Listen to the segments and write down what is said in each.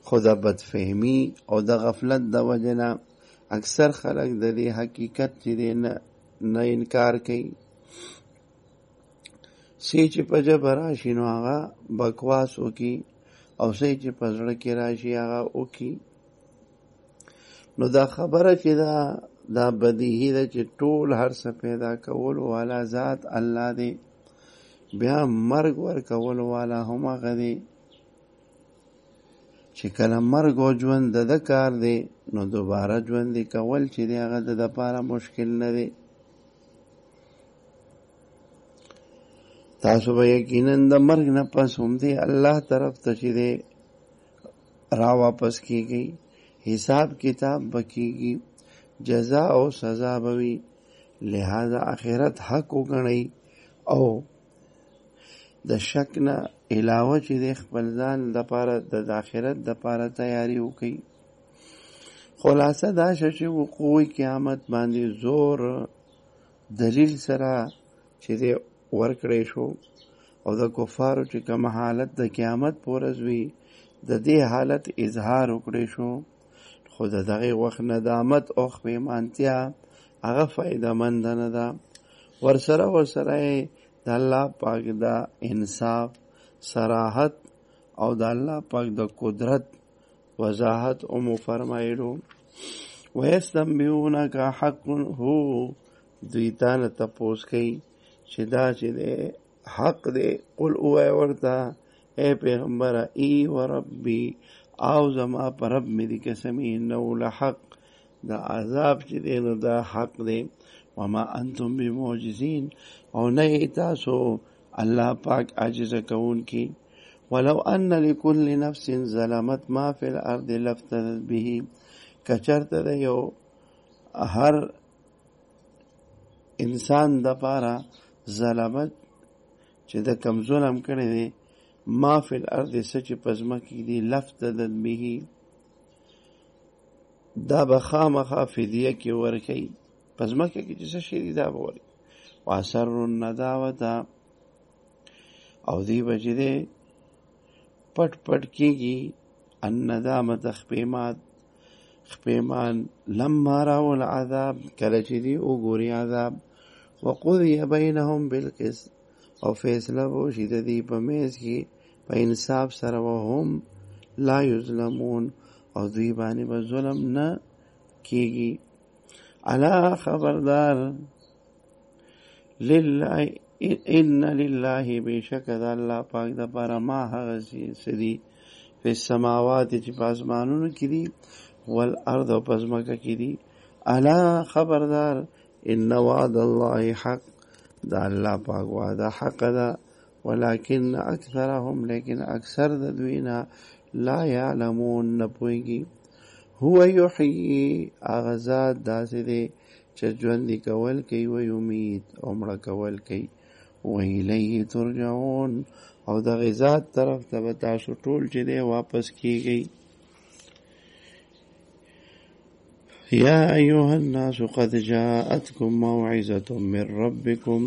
خو د بدفهمي او د غفلت د وجې نه اکثر خلک د دې حقیقت چې دی نه انکار کوي. سی چې په ژبه راشي نو هغه بکواس وکي او سی چې په زړه کې راشي هغه وکي. نو دا خبره چې دا بدیهی ده چې ټول هر څه پیدا کول والا ذات الله دی، بیا مرګ ورکول والا هم هغه دی. چې کله مرګ او ژوند د کار دی نو دوباره ژوند کول چې دی هغه د لپاره مشکل نه دی. تاسو به یقینا د مرګ نه پس هم دی الله طرف ته چې دی را واپس کیږي، حساب کتاب بکیږي، جزا او سزا بوي. لہذا آخرت حق وګڼئ او د شک نه علاوه چې د خپل ځان لپاره د آخرت لپاره تیاری وکړي. خلاصه دا چې وقوع قیامت باندې زور دلیل سره چې دی ورکړی شو او د کفارو چې کوم حالت د قیامت په ورځ وي د دې حالت اظهار وکړی شو. خو د دغه وخت ندامت او خپېمانتیا هغه فایده مند نه ده. ورسره د الله پاک د انصاف، صراحت او د الله پاک د قدرت وضاحت مو فرمایلو. وَيَسْتَنبِئُونَكَ حَقٌّ هُوَ، دوی تا نه تپوس کوي چې دا چې دی حق دی. قل اووایه ورته ای پیغمبره ای وربي او زما پر رب مې دي قسمي انه لحق، دا عذاب چې دی نو دا حق دی. وما انتم بمعجزین، او نه تاسو الله پاک عاجزه کوونکي. ولو ان لكل نفس ظلمت ما فی الارض لافتدت به، کچرته د یو هر انسان د پاره ظلمت چې د کم ظلم کړی دی ما فی الارض سچ پزمکی دی لافتدت به، دا بخامخا فدیه کې ورکی پزمکه کې چې څه شي دی دا به ورکی. واسر النداوته، او دی بچی دی پټ پټ کېږي الندامت خپېمان لما راو العذاب، کله چې دی وګوري عذاب. وقضی بینهم بالقسط، او فیصله وشي د دې په منځ کې په انصاف سره. وهم لا یظلمون، او دوی باندې به ظلم نه کېږي. الا خبردار، لله ان لله بشک د الله پاک د پاره ما هغه سدي په سماوات چې په اسمانونو کې دي والارض او په ځمکه کې دي. الا خبردار، ان وعد الله حق، دا الله پاک وعده حق ده. ولكن اکثرهم، لیکن اکثر د دوی نه لا یعلمون، نه پوهیږي. هو یحیی، هغه ذات داسې دی چې ژوند کول کوي، و یمیت، او مړه کول کوي. و الیه ترجعون، او دغه ذات طرف ته به تاسو ټول چې دی واپس کیږئ. یا ایها الناس قد جاءتکم موعظة من ربکم،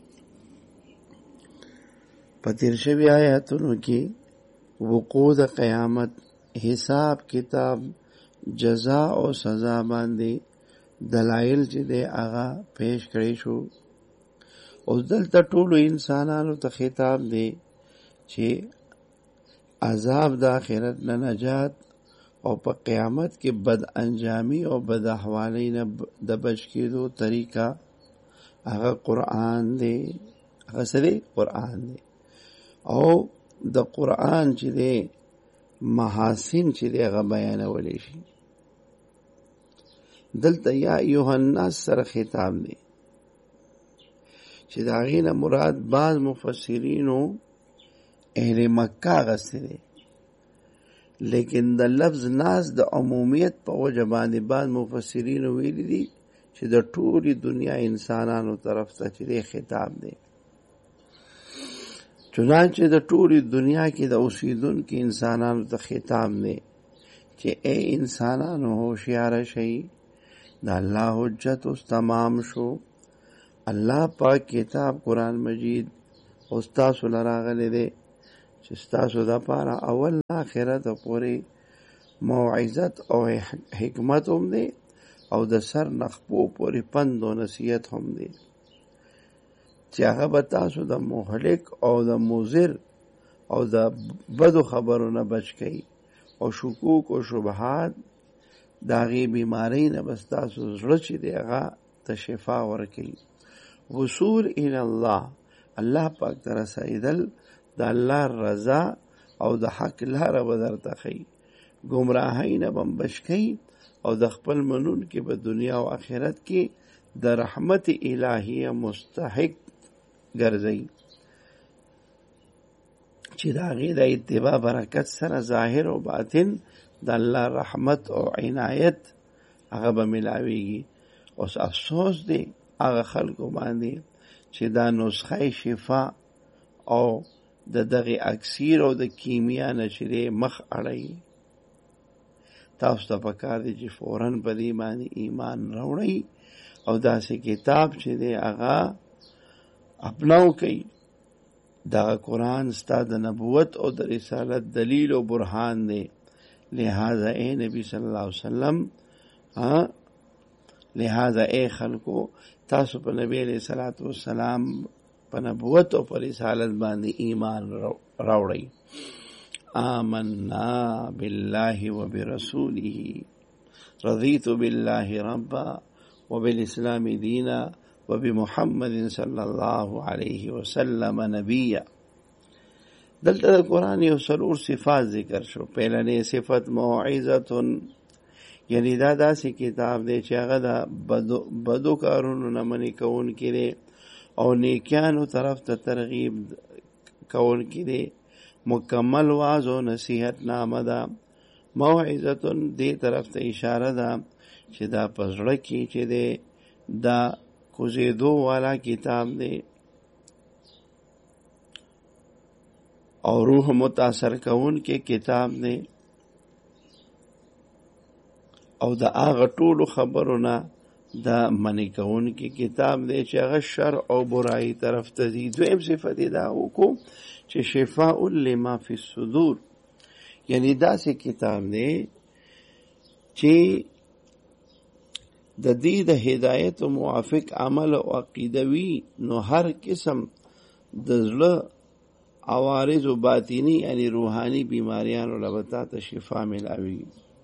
په تیر شوي آیاتونو کې وقوع د قیامت، حساب کتاب، جزا او سزا باندې دلایل چې دی هغه پیش کړی شو. اوس دلته ټولو انسانانو ته خطاب دی چې عذاب د آخرت نه نجات او په قیامت کې بد انجامی او بد احوالی نه د بچ کېدو طریقه هغه قرآن دی. هغه څه دی؟ قرآن دی. او د قرآن چې دی محاسن چې دی هغه بیانولی شي. دلته یا ایها الناس سره خطاب دی چې د هغې نه مراد بعض مفسرینو اهل مکه اخیستی دی، لیکن د لفظ ناس د عمومیت په وجه باندې بعض مفسرینو ویلي دي چې د ټولې دنیا انسانانو طرف ته چې دی خطاب دی. چنانچه د ټولې دنیا کې د اوسیدونکو انسانانو ته خطاب دی چې ای انسانانو هوښیاره شئ، د الله حجت اوس تمام شو. الله پاک کتاب قرآن مجید اوس تاسو له راغلی دی چې ستاسو دپاره اول آخرت پورې موعظت او حکمت هم دی او د سر نخپو پورې پند او نصیحت هم دی چې هغه به تاسو د مهلک او د مضر او د بدو خبرونه بچ کړي او شکوک او شبهات د هغې بیمارۍ نه به ستاسو زړه چې دی هغه ته شفا ورکوي. وصول الی الله، الله پاک ته رسېدل د الله رضا او د حق لاره به درته ښیي. ګمراهۍ نه به بچ کړي او د خپل منونکي په دنیا او آخرت کې د رحمت الهیه مستحق ګرځي چې د هغې د اتباع برکت سره ظاهر او باطن د الله رحمت او عنایت هغه به ملاویږي. اوس افسوس دی هغه خلکو باندې چې دا نسخه شفا او د دغه اکسیر او د کیمیا نه چې مخ اړوي. تاسو ته پکار دی چې فوراً په دې باندې ایمان راوړئ او داسې کتاب چې دی هغه اپناو کوي. دا قرآن ستا د نبوت او د رسالت دلیل او برهان دی. لہذا اے نبی صلی اللہ علیہ وسلم لہذا اے خلقو تاسو په نبی علیہ الصلوۃ والسلام په نبوت او په رسالت باندې ایمان راوړئ. آمنا بالله وبرسوله رضیت بالله ربا وبالاسلام دینا وبمحمد صلی الله علیه وسلم نبیا. دلته د قرآن یو څلور صفات ذکر شو. پهلنې صفت موعظتن، یعنی دا داسې کتاب دی چې هغه د بدو کارونو نه منې کوونکی دی او نیکیانو طرف ته ترغیب کوونکی دی. مکمل واعظ او نصیحت نامه ده. موعظتن دې طرف ته اشاره ده چې دا په زړه کې چې دی دا کوزیدو والا کتاب دی او روح متاثر کون کې کتاب دی او د هغه ټولو خبرونه د منې کون کې کتاب دی چې هغه شر او برایي طرف ته ځي. دویم صفت یې دا وکړو چې شفاء لما فی الصدور، یعنی داسې کتاب دی چې د دې د هدایت او موافق عمل او عقیده وي، نو هر قسم د زړه عوارض و باطینی یعنی روحانی بیماریانو لبتا ته شفا ملاوي.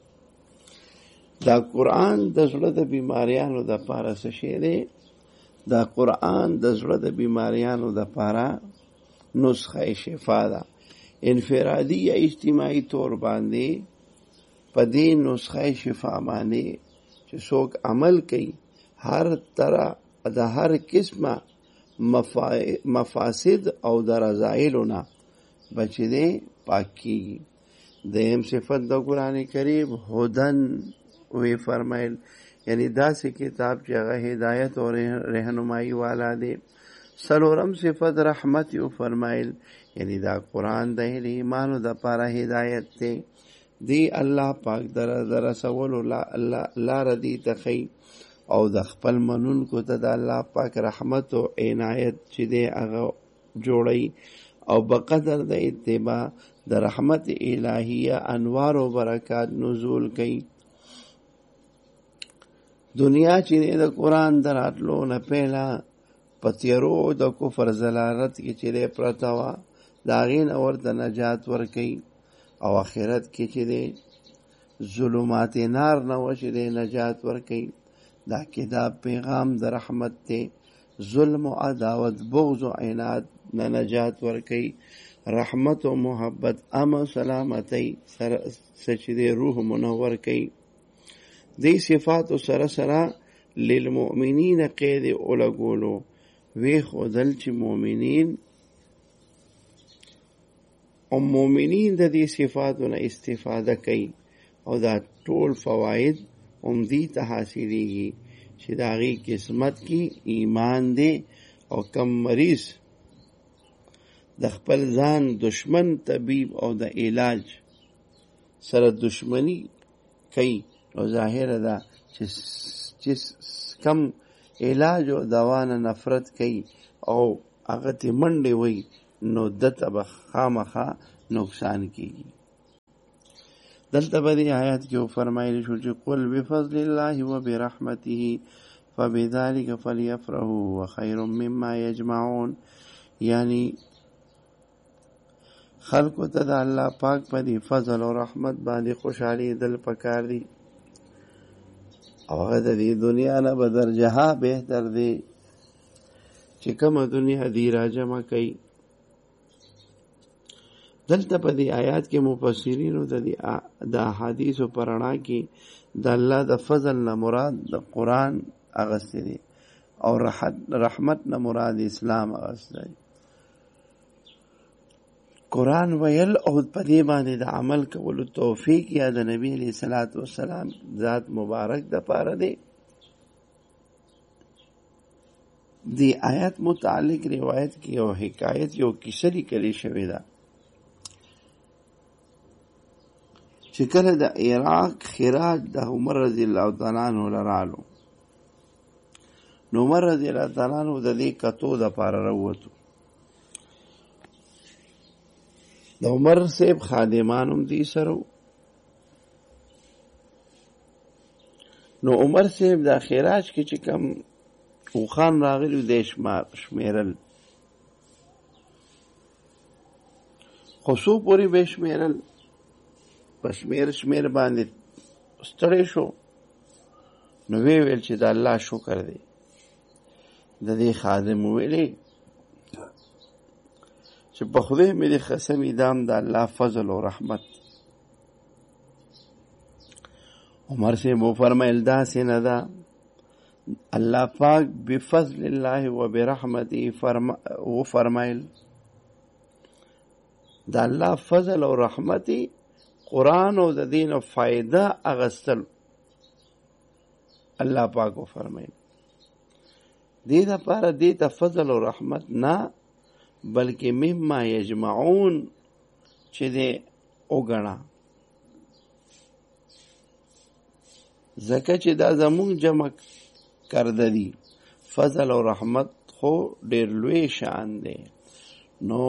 دا قرآن د زړه د بیماریانو د پاره څه شی دی؟ دا قرآن د زړه د بیماریانو د پاره نسخه شفا ده. انفرادي یا اجتماعي طور باندې په دې نسخه شفا باندې چې څوک عمل کوي، هر طرح د هر قسمه مفاسد او د رذایلو نه بچی دی پاک کیږي. دیم صفت د قرآن کریم هدن وی فرمایل، یعنی داسې کتاب چې هغه هدایت او رهنمایي والا دی. څلورم صفت رحمت یو فرمایل، یعنی دا قرآن د ایمانو د پاره هدایت دی. دی الله پاک در رسولو لار دی تخی او د خپل منونکو ته د الله پاک رحمت او عنایت چې دی هغه جوړی او بقدر د اتباع د رحمت الهیه انوار او برکات نزول کوي. دنیا چې د قرآن دراتلو نه پهلا پتیرو د کفر زلالت کې چې پرتا وا د هغې نه ورته نجات ورکوي او آخرت کې چې دی ظلمات نار نه و چې دی نجات ورکوي. دا کتاب پیغام د رحمت دی. ظلم و عداوت بغض و عناد نه نجات ورکوي. رحمت و محبت امن سلامتی سره دی روح منور کوي. دی صفات سره سره للمؤمنین قید اولګولو وی خودل چې مؤمنین د دې صفاتو نه استفاده کوي او دا ټول فواید دې ته حاصلېږي چې د هغې قسمت کې ایمان دی او کم مریض د خپل ځان دشمن طبیب او د علاج سره دشمنی کوي، نو ظاهره ده چې کم علاج او دوا نه نفرت کوي او هغه ته منډې وي، نو دته به خامخا نقصان کیږي. دلته په دې آیات کې فرمایلی شو چې قل بفضل الله وبرحمته فبذلك فليفرحوا وخير مما يجمعون، یعنی خلقو ته د الله پاک په دې فضل او رحمت باندې خوشحالي دل پکار دي، او هغه د دې دنیا نه به درجه بهتر دی چې کومه دنیا دی را جمع کوي. دلته په دې آیات کې مفسرینو د احادیثو په رڼا کې د الله د فضل نه مراد د قرآن اغستی دی او رحمت نه مراد اسلام اغستی دی. قرآن ویل او په دې باندې د عمل کولو توفیق یا د نبی علیہ الصلوۃ والسلام ذات مبارک د پاره دی. دی آیت متعلق روایت کی او حکایت یو کیسه لیکلی شوې ده چې کله د عراق خراج د عمر رضی الله تعالی عنہ لرالو، نو عمر رضی الله تعالی عنہ د دې کتو د پاره وروته. د عمر صاحب خادمانم دي سره، نو عمر صاحب د خراج کې چې کم او خان راغلی د شمیرل خصو پوری به شمیرل په شمیر باندې ستړی شو، نو ویل چې د الله شکر دی. د دې خادم ویلې چې په خدای مې د قسم دام د الله فضل او رحمت. عمر سے مو فرمایل دا سینه دا الله پاک بفضل الله وبرحمته فرمایل دا الله فضل او رحمتي قرآن او د دین فائدہ اغستل الله پاک فرمایل. دې د پاره دې ته فضل او رحمت نه بلکې مما یجمعون چې دې وګڼه، ځکه چې دا زمونږ جمع کرده دي. فضل او رحمت خو ډېر لوی شان دی. نو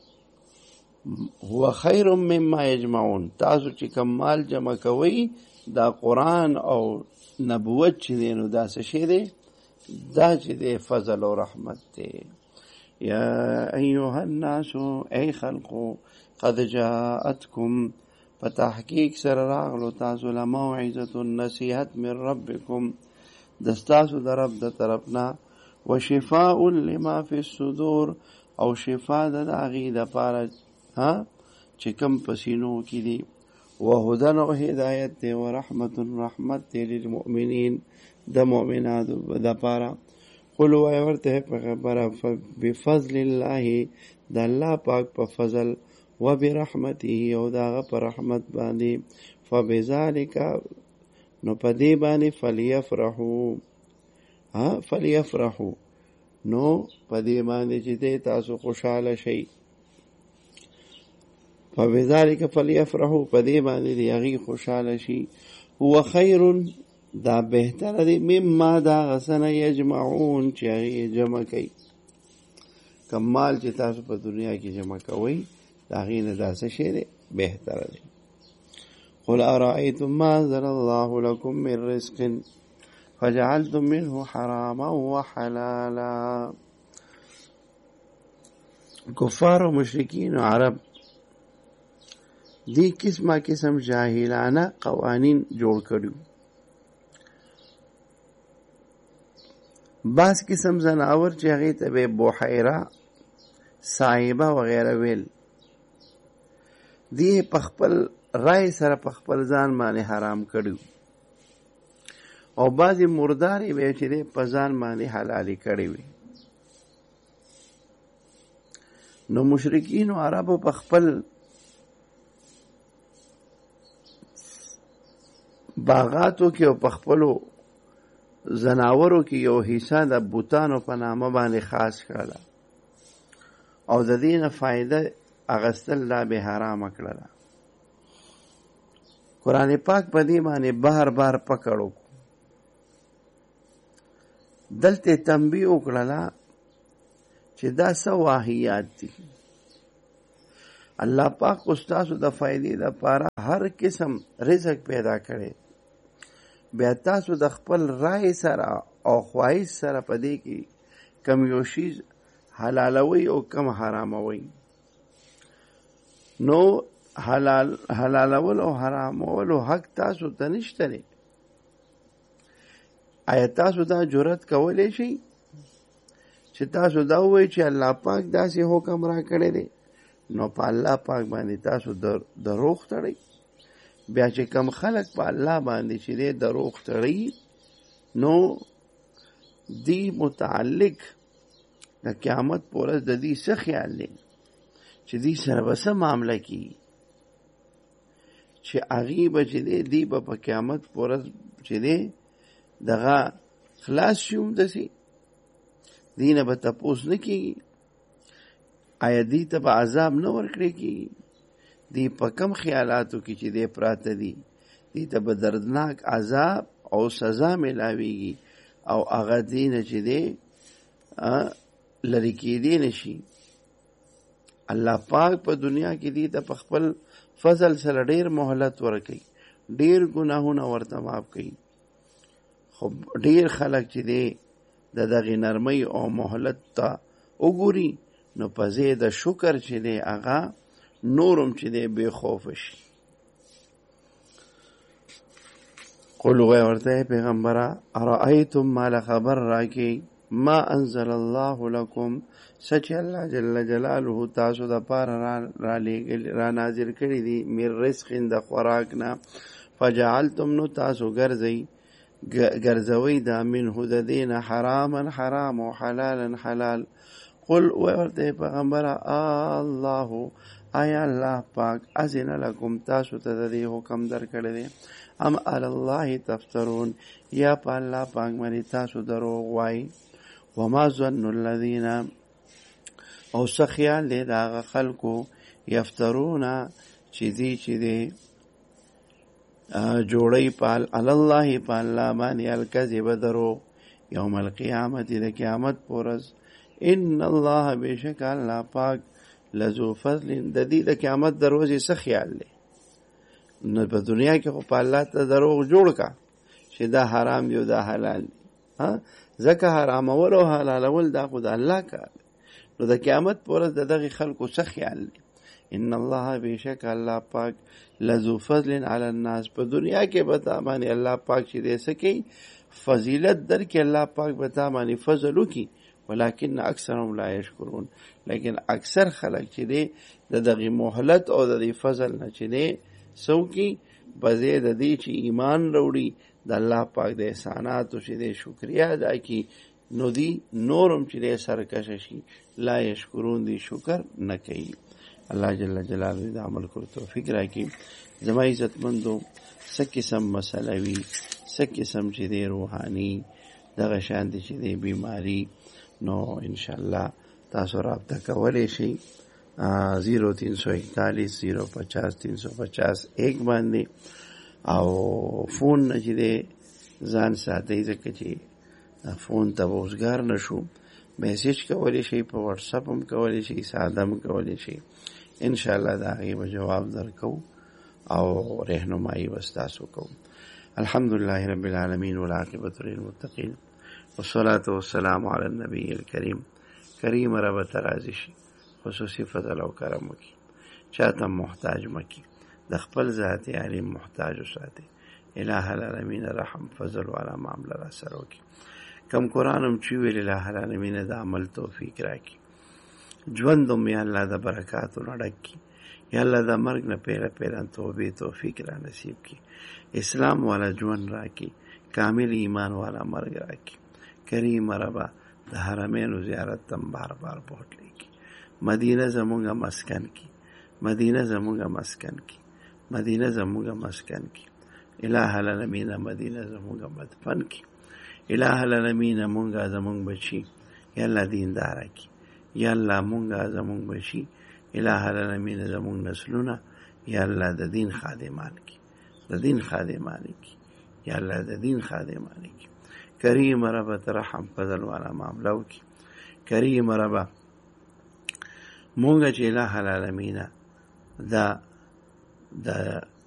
هو خیر مما یجمعون، تاسو چې کوم مال جمع کوئ دا قرآن او نبوت چې دی نو دا څه شی دی؟ دا چې دی فضل او رحمت دی. یا ایها الناس ای خلقو قد جاءتکم په تحقیق سره راغلو تاسو له موعظة نصیحت من ربکم دستاسو د رب د طرفنا، وشفاء لما فی الصدور او شفا د هغې دپاره چې کوم پسینو کې دي، وهدن او هدایت دی، ورحمت رحمت دی للمؤمنین د مؤمنانو دپاره. قل وایه ورته په خبره بفضل الله د الله پاک په فضل وبرحمته او د هغه په رحمت باندې فبذلک نو په دې باندې فلیفرحو نو په دې باندې چې تاسو خوشاله شئ. فبذلک فلیفرحو په دې باندې دی هغې خوشاله شي. هو خیر دا بهتر دی مما دا غسنه یجمعون چې هغې جمع کوي. کمال چې تاسو په دنیا کې جمع کوئ دا هغې نه دا څه شی دی؟ بهتر دی. قل ارأيتم ما انزل الله لكم من رزق فجعلتم منه حراما وحلالا. کفار و مشرکین و عرب دی قسم جاهلانه قوانین جوړ کړیو. بعض قسم زناور چې هغې ته به بحیره صاحبه وغیره ویل، دی په خپل رای سره په خپل ځان باندې حرام کړیو، او بعضې مردارې به چې دی په ځان باندې حلالې کړی وي. نو مشرکین و عربو په خپل باغاتو کې او په خپلو زناورو کې یو حصہ د بوتانو په نامه باندې خاص کړله، او د دې نه فایده اغستل لا به حرامه کړله. قرآن پاک په دې باندې بار پکړو. دلته تنبیه وکړله چې دا څه واهیات دي. الله پاک استاسو د فائدې لپاره هر قسم رزق پیدا کړي، بیا تاسو د خپل رای سره او خواهش سره په دې کې کم یو شی حلالوي او کم حراموي. نو حلالول او حرامول حق تاسو ته نشته دی. آیا تاسو دا جرأت کولی شئ چې تاسو دا ووایئ چې الله پاک داسې حکم را کړی دی، نو په الله پاک باندې تاسو دروغ تړئ؟ بیا چې کم خلق په الله باندې چې دی دروغ تړئ، نو دی متعلق د قیامت په ورځ د دې څه خیال دی چې دی سره به څه معامله کیږي، چې هغې به چې دی به په قیامت په ورځ چې دی دغه خلاص شي همداسې دی نه به تپوس نه کېږي. آیا دی ته به عذاب نه ورکړی کېږي؟ دی په کم خیالاتو کې چې دی پراته دي، دی ته به دردناک عذاب او سزا میلاویږي او هغه دی نه چې دی لرې کېدی نه شي. الله پاک په دنیا کې دی ته په خپل فضل سره ډېر مهلت ورکوي، ډېر ګناهونه ورته معاف کوي. خو ډېر خلک چې دی د دغې نرمۍ او مهلت ته وګوري، نو په ځای د شکر چې دی هغه نورم چې دی بې خوفه شي. قل وی ورته پیغمبره ارأیتم مال خبر راکې ما انزل الله لکم سچ الله جل جلاله تاسو د پاره را نازل کړي دي من رزق د خوراک نه، فجعلتم نو تاسو ګرځوي دا منه د دین حراما حرام او حلالا حلال. قل ورته پیغمبره الله آیا الله پاک اذن لکم تاسو ته د دې حکم درکړی دی، ام علی الله تفترون یا په الله پاک باندې تاسو دروغ وایي. وما ظن الذین او څه خیال دی د هغه خلکو یفترون چې دی جوړی پال علی الله په الله باندې الکذب دروغ یوم القیامت د قیامت پورز. ان الله بشک الله پاک لذو فضل د دې د قیامت دروازې څه خیال دی؟ نو په دنیا کې خو په الله ته دروغ جوړ کا چې دا حرام دی او دا حلال دی، ځکه حرامول او حلالول دا خو د الله کار دی. نو د قیامت پورز د دغې خلکو څه خیال دی؟ ان الله بشک الله پاک لذو فضل علی الناس په دنیا کې به تا باندې الله پاک چې دی څه کوي فضیلت درکې، الله پاک به تا باندې فضل وکړي، ولکن اکثرهم لا یشکرون. لیکن اکثر خلک چې دی د دغې مهلت او د دې فضل نه چې دی څوکي بځای د دې چې ایمان راوړي د الله پاک د احساناتو چې دی شکریا ادا کړي، نو دی نورم چې دی سرکشه شي، لا یشکرون دی شکر نه کوي. الله جل جلاله د عمل کولو توفیق راکړي. زما عزتمندو څه قسم مسله وي، څه قسم چې دی روحاني دغه شانتې چې دی بیماری، نو انشاءالله تاسو رابطه کولی شئ 0341 050 350 1 باندې، او فون نه چې دی ځان ساتئ، ځکه چې فون ته به اوسګار نه شو. میسیج کولی شئ، په واتساپ هم کولی شئ، ساده هم کولی شئ. انشاءالله د هغې به جواب درکو او رهنمایي به ستاسو کوو. الحمدلله رب العالمین والعاقبة للمتقین والصلاة والسلام علی النبی الکریم. کریم رب ترازی شي، خصوصي فضل او کرم وکړي، چاته محتاج مکړي، د خپل ذاتي علم محتاج وساتي. الہ العالمین رحم فضل والا معامله را سره وکړي. کم قرآن هم چې ویل الہ العالمین د عمل توفیق راکړي، ژوند هم یا الله د برکاتو نه ډک کړي، یا الله د مرګ نه پیره توبې توفیق را نصیب کړي، اسلام والا ژوند راکړي، کامل ایمان والا مرګ راکړي. کریم ربا د حرمینو زیارت تم بار بار بوتلی کی، مدینه زمونږه مسکن کی، مدینه زمونږه مسکن کی، مدینه زمونږه مسکن کی. الہ العالمین مدینه زمونږه مدفن کی. الہ العالمین مونږه زمونږ بچی یا الله دیندار کی، یا الله مونږه زمونږ بچی الہ العالمین زمونږ نسلونه یا الله د دین خادمان کی، د دین خادمان کی، یا الله د دین خادمان کی. کریم ربا ترحم فضل والا معاملو کی. کریم ربا مونږه چې الہ العالمین دا